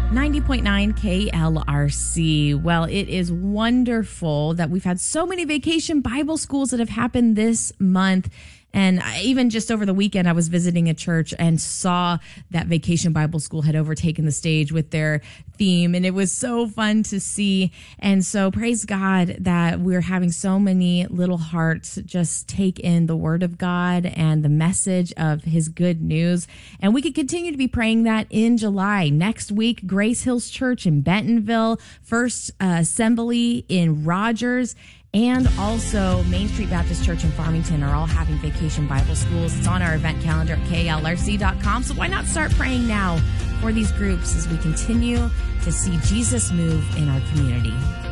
90.9 KLRC. Well, it is wonderful that we've had so many vacation Bible schools that have happened this month. And even just over the weekend, I was visiting a church and saw that Vacation Bible School had overtaken the stage with their theme. And it was so fun to see. And so praise God that we're having so many little hearts just take in the Word of God and the message of His good news. And we could continue to be praying that in July. Next week, Grace Hills Church in Bentonville, First Assembly in Rogers, and also Main Street Baptist Church in Farmington are all having Vacation Bible Schools. It's on our event calendar at klrc.com. So why not start praying now for these groups as we continue to see Jesus move in our community?